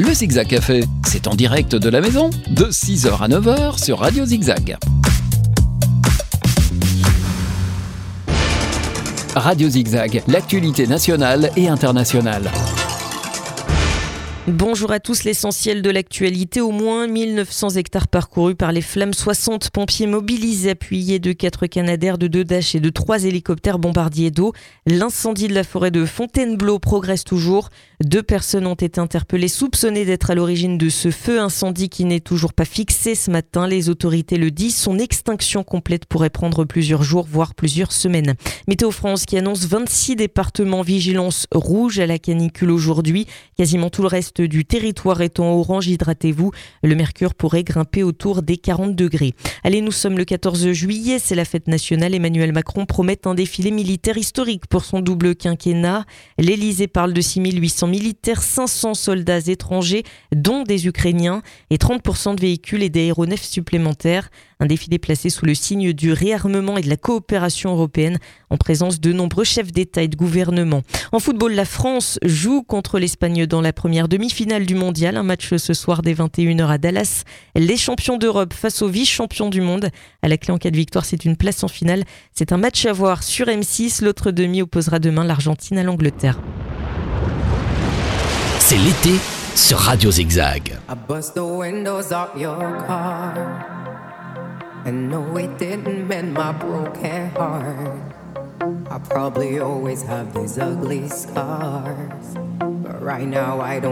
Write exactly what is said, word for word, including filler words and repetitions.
Le Zigzag Café, c'est en direct de la maison, de six heures à neuf heures sur Radio Zigzag. Radio Zigzag, l'actualité nationale et internationale. Bonjour à tous, l'essentiel de l'actualité, au moins mille neuf cents hectares parcourus par les flammes, soixante pompiers mobilisés appuyés de quatre Canadair, de deux Dash et de trois hélicoptères bombardiers d'eau. L'incendie de la forêt de Fontainebleau progresse toujours. Deux personnes ont été interpellées, soupçonnées d'être à l'origine de ce feu, incendie qui n'est toujours pas fixé ce matin. Les autorités le disent, son extinction complète pourrait prendre plusieurs jours, voire plusieurs semaines. Météo France qui annonce vingt-six départements vigilance rouge à la canicule aujourd'hui. Quasiment tout le reste du territoire étant orange, hydratez-vous. Le mercure pourrait grimper autour des quarante degrés. Allez, nous sommes le quatorze juillet, c'est la fête nationale. Emmanuel Macron promet un défilé militaire historique pour son double quinquennat. L'Élysée parle de six mille huit cents militaires, cinq cents soldats étrangers, dont des Ukrainiens, et trente pour cent de véhicules et d'aéronefs supplémentaires. Un défilé placé sous le signe du réarmement et de la coopération européenne, en présence de nombreux chefs d'État et de gouvernement. En football, la France joue contre l'Espagne dans la première demi-finale du mondial. Un match ce soir dès vingt et une heures à Dallas. Les champions d'Europe face aux vice-champions du monde. À la clé, en cas de victoire, c'est une place en finale. C'est un match à voir sur M six. L'autre demi opposera demain l'Argentine à l'Angleterre. C'est l'été sur Radio Zigzag. I bust the windows off your car. And no, it didn't mend my broken heart. I probably always have these ugly scars, but right now I don't